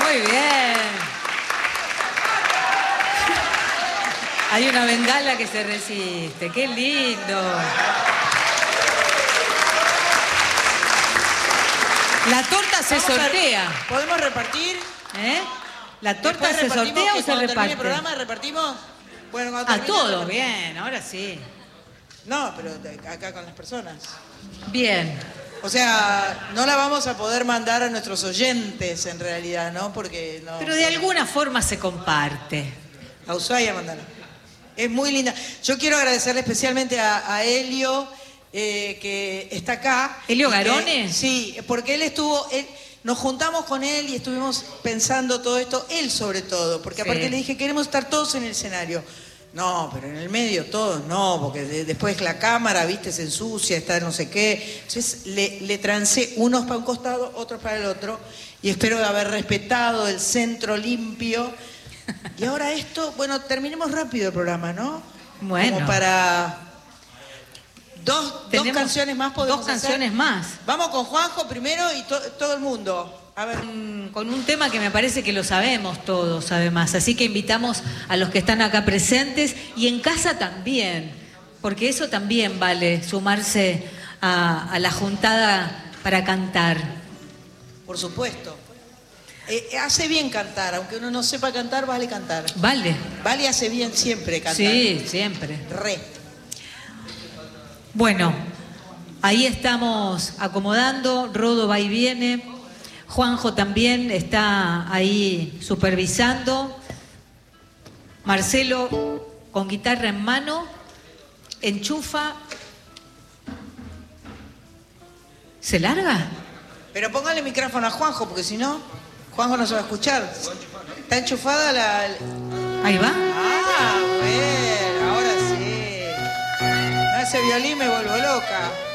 Muy bien. Hay una bengala que se resiste. ¡Qué lindo! La torta se sortea. ¿Podemos repartir? ¿Eh? ¿La torta se sortea o se reparte? ¿El programa repartimos? Bueno, A todos, bien, ahora sí. No, pero acá con las personas. Bien. O sea, no la vamos a poder mandar a nuestros oyentes en realidad, ¿no? Porque no. Pero de alguna forma se comparte. A Ushuaia mandala. Es muy linda. Yo quiero agradecerle especialmente a Helio, que está acá. ¿Helio Garone? Sí, porque él estuvo... nos juntamos con él y estuvimos pensando todo esto, él sobre todo, porque aparte Sí. le dije, queremos estar todos en el escenario. No, pero en el medio todos no, porque después la cámara, viste, se ensucia, está no sé qué. Entonces le trancé unos para un costado, otros para el otro, y espero haber respetado el centro limpio. Y ahora esto, bueno, terminemos rápido el programa, ¿no? Bueno. Como para... Dos canciones más podemos Dos canciones hacer. más. Vamos con Juanjo primero y todo el mundo. A ver. Con un tema que me parece que lo sabemos todos, además. Así que invitamos a los que están acá presentes y en casa también, porque eso también vale, sumarse a la juntada para cantar. Por supuesto. Hace bien cantar, aunque uno no sepa cantar, vale cantar. Vale. Vale hace bien siempre cantar. Sí, siempre. Re. Bueno, ahí estamos acomodando, Rodo va y viene, Juanjo también está ahí supervisando, Marcelo con guitarra en mano, enchufa. ¿Se larga? Pero póngale micrófono a Juanjo, porque si no, Juanjo no se va a escuchar. ¿Está enchufada la...? Ahí va. Ah, bueno, ahora sí. No, ese violín me vuelvo loca.